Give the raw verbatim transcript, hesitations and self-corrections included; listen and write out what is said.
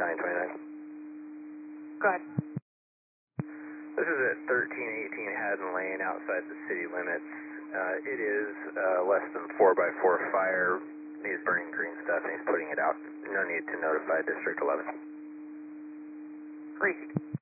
Battalion twenty-nine. Go ahead. This is at thirteen eighteen Haddon Lane outside the city limits. Uh, it is uh, less than four by four fire. He's burning green stuff and he's putting it out. No need to notify District eleven. Received.